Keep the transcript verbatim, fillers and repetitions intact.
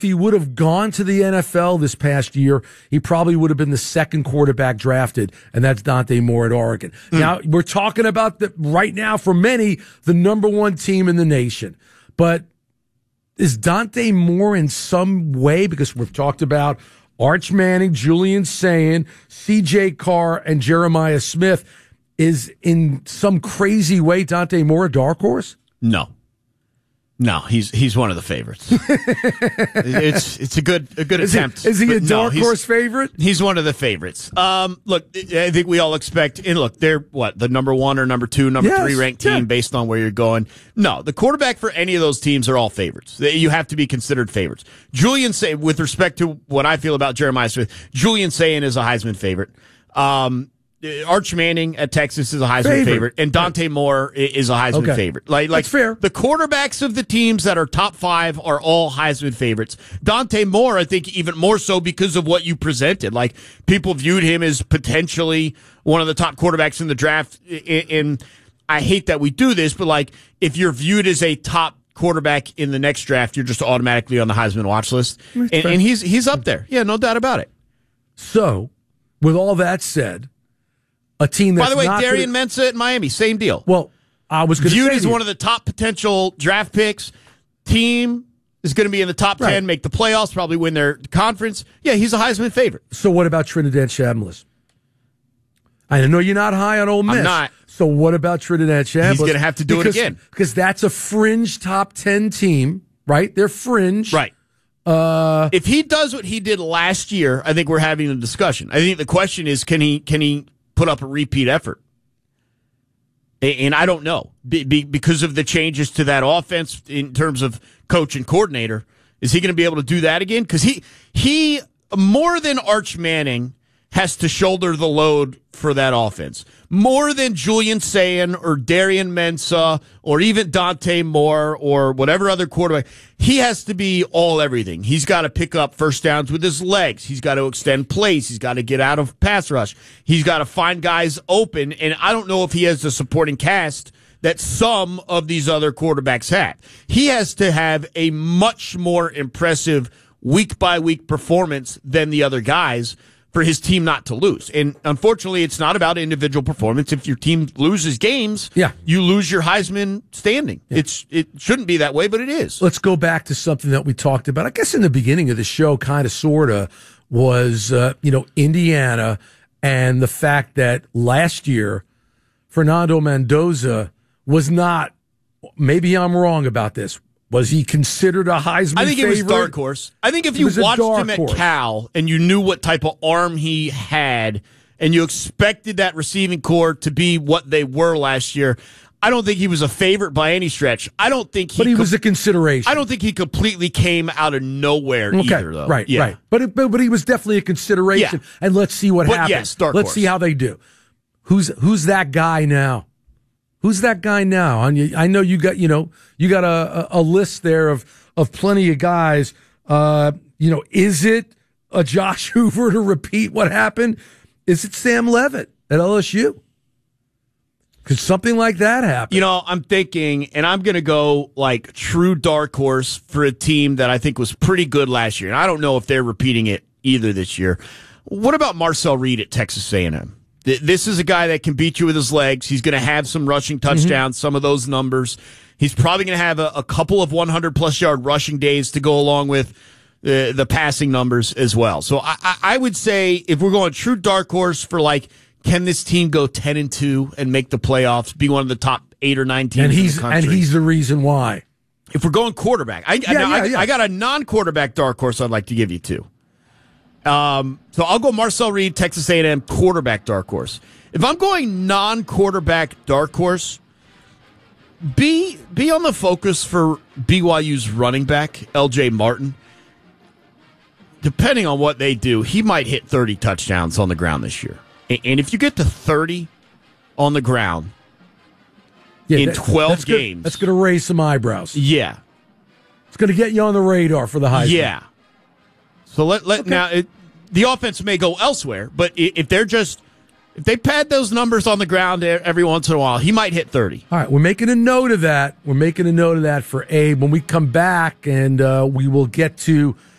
if he would have gone to the N F L this past year, he probably would have been the second quarterback drafted, and that's Dante Moore at Oregon. Mm. Now, we're talking about, the right now, for many, the number one team in the nation. But is Dante Moore in some way, because we've talked about Arch Manning, Julian Sayin, C J Carr, and Jeremiah Smith, is in some crazy way Dante Moore a dark horse? No. No, he's he's one of the favorites. it's it's a good a good is attempt. He, is he a dark no, horse favorite? He's one of the favorites. Um, look, I think we all expect. And look, they're what, the number one or number two, number yes, three ranked team yeah. based on where you're going. No, the quarterback for any of those teams are all favorites. You have to be considered favorites. Julian Sayin, with respect to what I feel about Jeremiah Smith, Julian Sayin is a Heisman favorite. Um, Arch Manning at Texas is a Heisman favorite, favorite and Dante Moore is a Heisman okay. favorite. Like, like That's fair. The quarterbacks of the teams that are top five are all Heisman favorites. Dante Moore, I think, even more so because of what you presented. Like, people viewed him as potentially one of the top quarterbacks in the draft. And I hate that we do this, but like, if you're viewed as a top quarterback in the next draft, you're just automatically on the Heisman watch list. And, and he's he's up there. Yeah, no doubt about it. So, with all that said, a team that's By the way, not Darian gonna, Mensah at Miami, same deal. Well, I was going to viewed say as one of the top potential draft picks. Team is going to be in the top right. ten, make the playoffs, probably win their conference. Yeah, he's a Heisman favorite. So what about Trinidad Chambliss? I know you're not high on Ole Miss. I'm not. So what about Trinidad Chambliss? He's going to have to do because, it again. Because that's a fringe top ten team, right? They're fringe. Right. Uh, if he does what he did last year, I think we're having a discussion. I think the question is, can he can he put up a repeat effort? And I don't know. Be, be, because of the changes to that offense in terms of coach and coordinator, is he going to be able to do that again? Because he, he, more than Arch Manning, has to shoulder the load for that offense. More than Julian Sayin or Darian Mensah or even Dante Moore or whatever other quarterback. He has to be all everything. He's got to pick up first downs with his legs. He's got to extend plays. He's got to get out of pass rush. He's got to find guys open. And I don't know if he has the supporting cast that some of these other quarterbacks have. He has to have a much more impressive week-by-week performance than the other guys for his team not to lose. And unfortunately, it's not about individual performance. If your team loses games, yeah. you lose your Heisman standing. Yeah. It's It shouldn't be that way, but it is. Let's go back to something that we talked about, I guess in the beginning of the show, kind of, sort of, was, uh, you know, Indiana and the fact that last year, Fernando Mendoza was not, maybe I'm wrong about this, was he considered a Heisman favorite? I think it was dark horse. I think if you watched him at horse. Cal and you knew what type of arm he had and you expected that receiving core to be what they were last year, I don't think he was a favorite by any stretch. I don't think he But he com- was a consideration. I don't think he completely came out of nowhere okay, either, though. Right, yeah. right. But, it, but but he was definitely a consideration. Yeah. And let's see what but happens. Yes, dark let's horse. see how they do. Who's who's that guy now? Who's that guy now? I know you got, you know, you got a, a list there of, of plenty of guys. Uh, you know, is it a Josh Hoover to repeat what happened? Is it Sam Levitt at L S U? Could something like that happen? You know, I'm thinking, and I'm going to go like true dark horse for a team that I think was pretty good last year. And I don't know if they're repeating it either this year. What about Marcel Reed at Texas A and M? This is a guy that can beat you with his legs. He's going to have some rushing touchdowns, mm-hmm. some of those numbers. He's probably going to have a, a couple of one hundred plus yard rushing days to go along with the, the passing numbers as well. So I, I, I would say if we're going true dark horse for like, can this team go ten and two and make the playoffs, be one of the top eight or nine teams and he's, in the country? And he's the reason why. If we're going quarterback, I, yeah, now, yeah, I, yeah. I got a non-quarterback dark horse I'd like to give you too. Um, so I'll go Marcel Reed, Texas A and M quarterback dark horse. If I'm going non-quarterback dark horse, be be on the focus for B Y U's running back, L J Martin. Depending on what they do, he might hit thirty touchdowns on the ground this year. And if you get to thirty on the ground yeah, in that, twelve that's games, good. That's going to raise some eyebrows. Yeah. It's going to get you on the radar for the Heisman. Yeah. So let let okay. now it, the offense may go elsewhere, but if they're just If they pad those numbers on the ground every once in a while, he might hit thirty. All right, we're making a note of that. We're making a note of that for Abe. When we come back, and uh, we will get to